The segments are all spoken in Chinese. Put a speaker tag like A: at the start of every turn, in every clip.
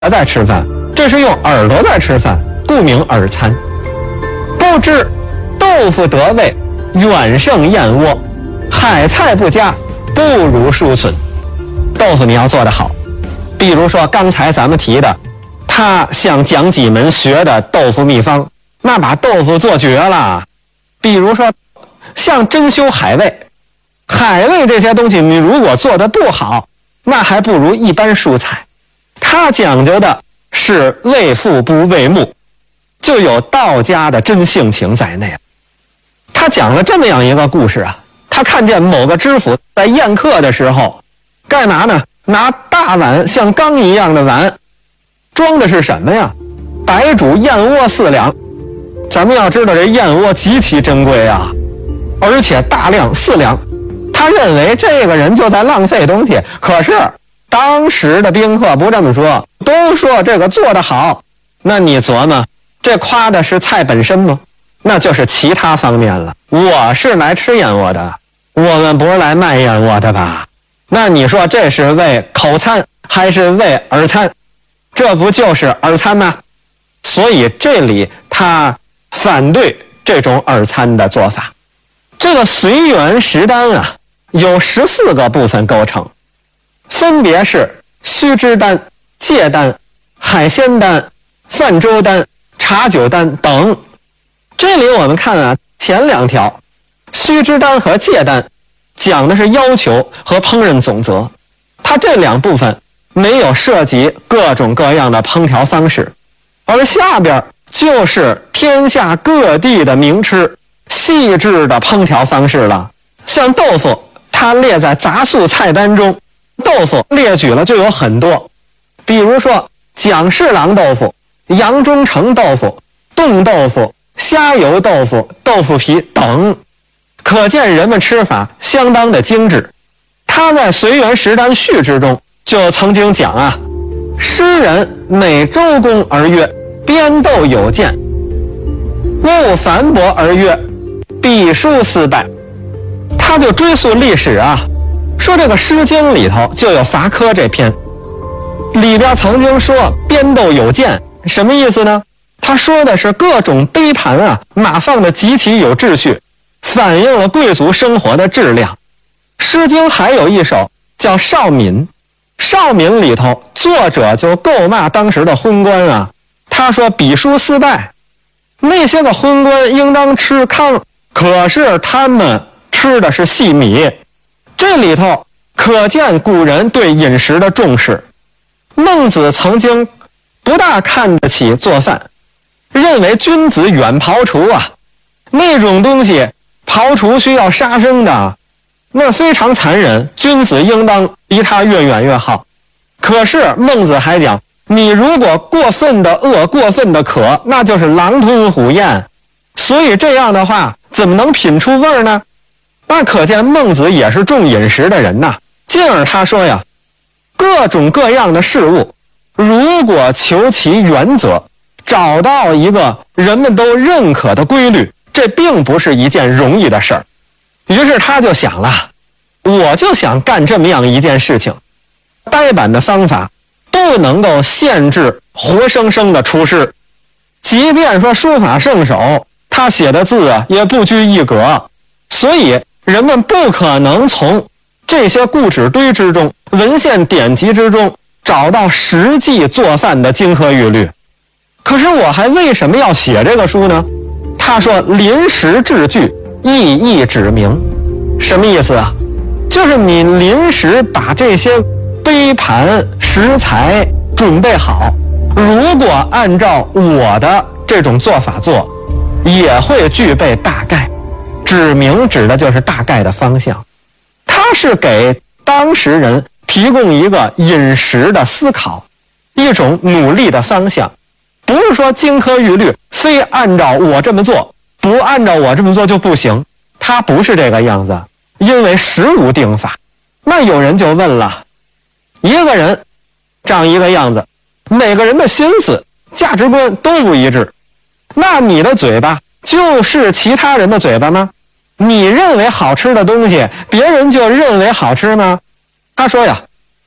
A: 在吃饭，这是用耳朵在吃饭，故名耳餐。不知豆腐得味，远胜燕窝；海菜不佳，不如蔬笋。豆腐你要做得好，比如说刚才咱们提的，他向蒋济门学的豆腐秘方，那把豆腐做绝了。比如说像珍馐海味，海味这些东西你如果做得不好，那还不如一般蔬菜。它讲究的是为腹不为目，就有道家的真性情在内。他讲了这么样一个故事啊，他看见某个知府在宴客的时候干嘛呢？拿大碗，像缸一样的碗，装的是什么呀？白煮燕窝4两。咱们要知道这燕窝极其珍贵啊，而且大量4两。他认为这个人就在浪费东西，可是当时的宾客不这么说，都说这个做得好。那你琢磨，这夸的是菜本身吗？那就是其他方面了。我是来吃燕窝的，我们不是来卖燕窝的吧？那你说这是为口餐还是为耳餐？这不就是耳餐吗？所以这里他反对这种耳餐的做法。这个随园食单啊，有14个部分构成，分别是须知单、芥单、海鲜单、泛舟单、茶酒单等。这里我们看啊，前2条须知单和芥单讲的是要求和烹饪总则，它这2部分没有涉及各种各样的烹调方式，而下边就是天下各地的名吃细致的烹调方式了。像豆腐，它列在杂素菜单中，豆腐列举了就有很多，比如说蒋氏郎豆腐、杨中成豆腐、冻豆腐、虾油豆腐、豆腐皮等，可见人们吃法相当的精致。他在随园食单序之中就曾经讲啊，诗人每周公而曰，编斗有见，勿反驳而曰，笔书思败。他就追溯历史啊，说这个《诗经》里头就有伐蚵这篇，里边曾经说编斗有见，什么意思呢？他说的是各种杯盘啊，码放的极其有秩序，反映了贵族生活的质量。《诗经》还有一首叫《少敏》，《少敏》里头作者就咒骂当时的昏官啊，他说笔书思败，那些个昏官应当吃糠，可是他们吃的是细米。这里头可见古人对饮食的重视。孟子曾经不大看得起做饭，认为君子远庖厨啊，那种东西庖厨需要杀生的，那非常残忍，君子应当离他越远越好。可是孟子还讲，你如果过分的饿，过分的渴，那就是狼吞虎咽，所以这样的话怎么能品出味儿呢？那可见孟子也是重饮食的人呐。进而他说呀，各种各样的事物，如果求其原则，找到一个人们都认可的规律，这并不是一件容易的事儿。于是他就想了，我就想干这么样一件事情，呆板的方法不能够限制活生生的出师，即便说书法圣手，他写的字啊也不拘一格，所以人们不可能从这些故纸堆之中、文献典籍之中找到实际做饭的金科玉律。可是我还为什么要写这个书呢？他说临时制句，意义指明。什么意思啊？就是你临时把这些杯盘食材准备好，如果按照我的这种做法做，也会具备大概。指明指的就是大概的方向，它是给当时人提供一个饮食的思考，一种努力的方向，不是说金科玉律非按照我这么做，不按照我这么做就不行，它不是这个样子，因为实无定法。那有人就问了，一个人长一个样子，每个人的心思价值观都不一致，那你的嘴巴就是其他人的嘴巴吗？你认为好吃的东西，别人就认为好吃吗？他说呀，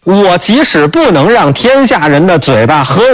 A: 我即使不能让天下人的嘴巴和